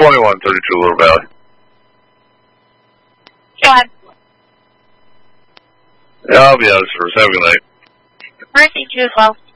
2132 Little Valley. Go ahead. Yeah, I'll be out of service. Have a good night. Mercy, you as well.